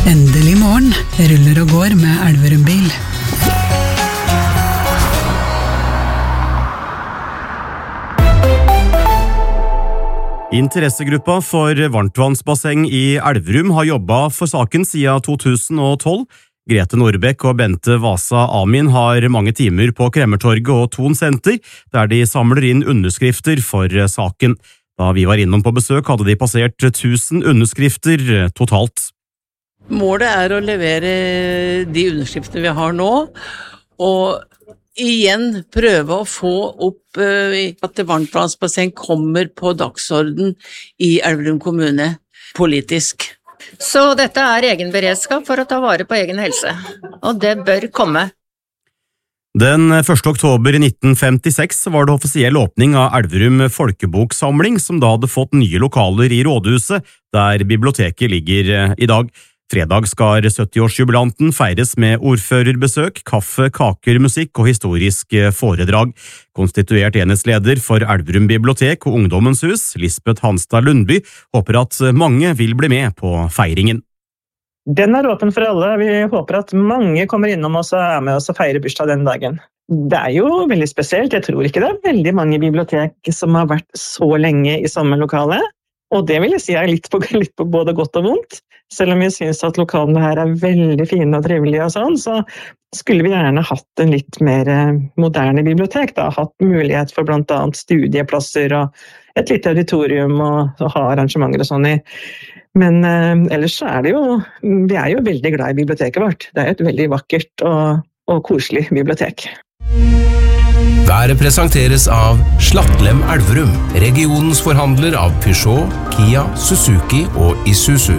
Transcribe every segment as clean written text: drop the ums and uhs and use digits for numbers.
Endelig morgen, ruller og går med Elverum bil. Interessegruppa for varmtvannsbasseng i Elverum har jobbet for saken siden 2012. Grete Nordbekk og Bente Vasa Amin har mange timer på Kremmertorget og Thon Senter, der de samler inn underskrifter for saken. Da vi var innom på besøk, hadde de passert 1000 underskrifter totalt. Målet å levere de underskriftene vi har nå, og igjen prøve å få opp at varmtvannsbasseng kommer på dagsorden i Elverum kommune politisk. Så dette egen beredskap for å ta vare på egen helse, og det bør komme. Den 1. oktober 1956 var det offisiell åpning av Elverum folkeboksamling, som da hadde fått nye lokaler i rådhuset, der biblioteket ligger i dag. Fredag skal 70-årsjubilanten feires med ordførerbesøk, kaffe, kaker, musikk og historisk foredrag. Konstituert enhetsleder for Elverum bibliotek og Ungdommens hus, Lisbeth Hanstad Lundby, håper at mange vil bli med på feiringen. Den åpen for alle. Vi håper at mange kommer innom oss og med oss og feirer bursdag den dagen. Det jo veldig spesielt. Jeg tror ikke det veldig mange bibliotek som har vært så lenge i samme lokale. Og det vil jeg si litt på både godt og vondt. Selv om jeg synes at lokalene her veldig fine og trivelige og sånn, så skulle vi gjerne hatt en litt mer moderne bibliotek, da. Hatt mulighet for blant annet studieplasser og et lite auditorium og ha arrangementer og sånn i. Men ellers så det jo, vi jo veldig glad i biblioteket vårt. Det et veldig vakkert og koselig bibliotek. Været presenteres av Slattlem Elverum, regionens forhandler av Peugeot, Kia, Suzuki og Isuzu.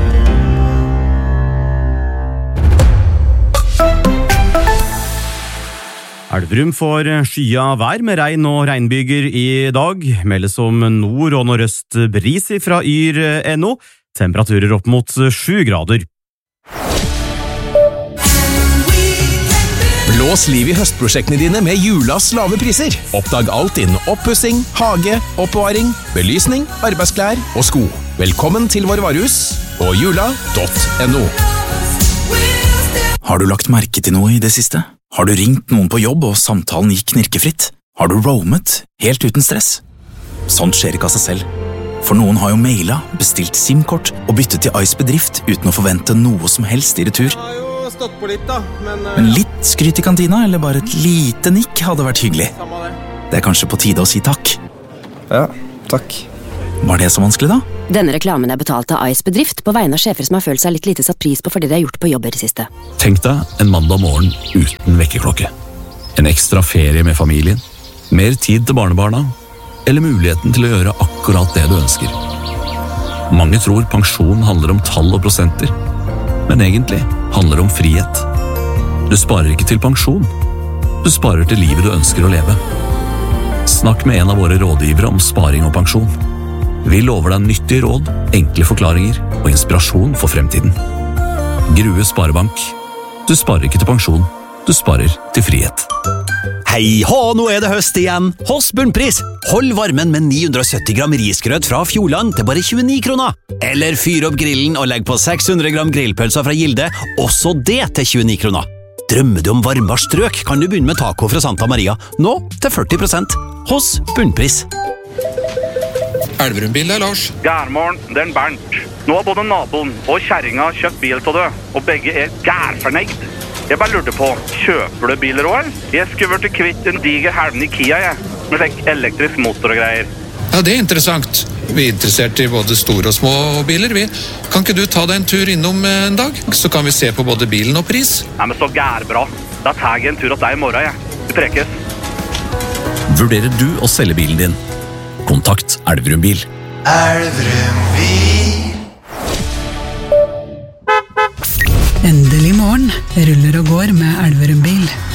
Elverum får skya vær med regn og regnbyger i dag. Meldes om nord- og nordøst bris fra yr.no. Temperaturer opp mot 7 grader. Blås liv i høstprosjektene dine med Julas lave priser. Oppdag alt innen oppussing, hage, oppbevaring, belysning, arbeidsklær og sko. Velkommen til vår varehus på jula.no. Har du lagt merke til noe i det siste? Har du ringt noen på jobb og samtalen gikk knirkefritt? Har du roamet helt uten stress? Sånt skjer ikke av seg selv. For noen har jo mailet, bestilt SIM-kort og byttet til Ice Bedrift uten å forvente noe som helst i retur. Stått på litt da, men litt skryt i kantina, eller bare et lite nikk hadde vært hyggelig. Det kanskje på tide å si takk. Ja, takk. Var det så vanskelig da? Denne reklamen betalt av Ice Bedrift på vegne av sjefer som har følt seg litt lite satt pris på for det de har gjort på jobb i det siste. Tenk deg en mandag morgen uten vekkerklokke. En ekstra ferie med familien, mer tid til barnebarna, eller muligheten til å gjøre akkurat det du ønsker. Mange tror pensjon handler om tall og prosenter, men egentlig handler det om frihet. Du sparer ikke til pensjon, du sparer til livet du ønsker å leve. Snakk med en av våre rådgivere om sparing og pensjon. Vi lover deg nyttige råd, enkle forklaringer og inspirasjon for fremtiden. Grue Sparebank. Du sparer ikke til pensjon, du sparer til frihet. Hei hå, nå det høst igjen. Hos Bunnpris. Hold varmen med 970 gram risgrøt fra Fjordland til bare 29 kroner. Eller fyr opp grillen og legg på 600 gram grillpølser fra Gilde, også det til 29 kroner. Drømmer du om varmere strøk, kan du begynne med taco fra Santa Maria, nå til 40%. Hos Bunnpris. Elverumbil Lars. Gærmorgen, det Bernt. Nå har både naboen og kjerringa kjøpt bil til det, og begge gærfornøyd. Jeg bare lurte på, kjøper du biler også, eller? Jeg skulle vært kvitt en diger helven i Kia, med slik elektrisk motor og greier. Ja, det interessant. Vi interessert i både store og små biler, vi. Kan ikke du ta deg en tur innom en dag? Så kan vi se på både bilen og pris. Nei, men så gærbra. Da tar jeg en tur til deg i morgen, Vi prekes. Vurderer du å selge bilen din? Kontakt Elverum bil. Elverum bil. Endelig morgen, ruller og går med Elverum bil.